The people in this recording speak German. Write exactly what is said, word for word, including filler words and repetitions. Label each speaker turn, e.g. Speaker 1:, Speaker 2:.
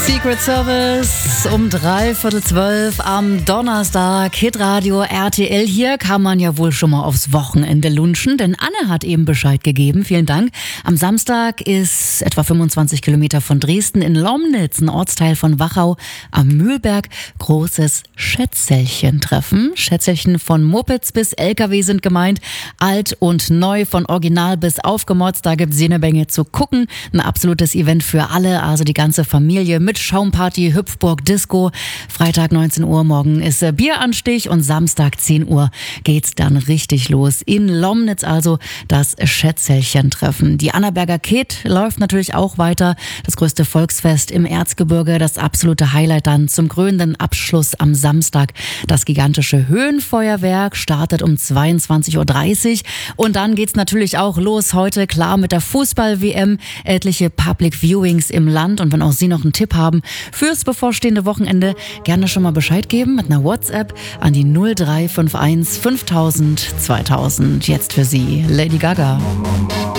Speaker 1: Secret Service um drei Viertel zwölf am Donnerstag. Hitradio R T L. Hier kann man ja wohl schon mal aufs Wochenende lunchen, denn Anne hat eben Bescheid gegeben. Vielen Dank. Am Samstag ist etwa fünfundzwanzig Kilometer von Dresden in Lomnitz, ein Ortsteil von Wachau am Mühlberg, großes Schätzelchen-Treffen. Schätzelchen von Mopeds bis L K W sind gemeint. Alt und neu, von Original bis aufgemotzt. Da gibt's jede Menge zu gucken. Ein absolutes Event für alle, also die ganze Familie mit Schaumparty, Hüpfburg, Disco. Freitag neunzehn Uhr, morgen ist Bieranstich und Samstag zehn Uhr geht's dann richtig los. In Lomnitz also das Schätzelchen-Treffen. Die Annaberger Kit läuft natürlich auch weiter. Das größte Volksfest im Erzgebirge, das absolute Highlight dann zum krönenden Abschluss am Samstag. Das gigantische Höhenfeuerwerk startet um zweiundzwanzig Uhr dreißig und dann geht's natürlich auch los heute, klar, mit der Fußball-W M. Etliche Public Viewings im Land, und wenn auch Sie noch einen Tipp haben fürs bevorstehende Wochenende, gerne schon mal Bescheid geben mit einer WhatsApp an die null drei fünf eins fünftausend zweitausend. Jetzt für Sie Lady Gaga.